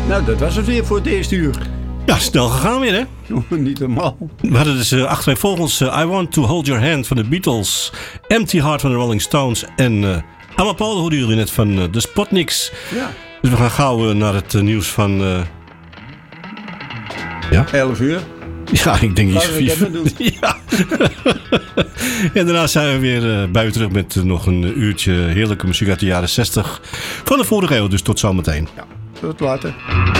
Nou, dat was het weer voor het eerste uur. Ja, snel gegaan weer, hè? Niet normaal. We hadden dus achtereenvolgens I Want To Hold Your Hand van de Beatles, Empty Heart van de Rolling Stones en Amapole hoorden jullie net van de Spotniks. Ja. Dus we gaan gauw naar het nieuws van... 11 uur. Ja, ik denk iets. Laten we dat doen. Ja. En daarna zijn we weer bij u terug met nog een uurtje heerlijke muziek uit de jaren 60 van de vorige eeuw. Dus tot zometeen. Ja, tot later.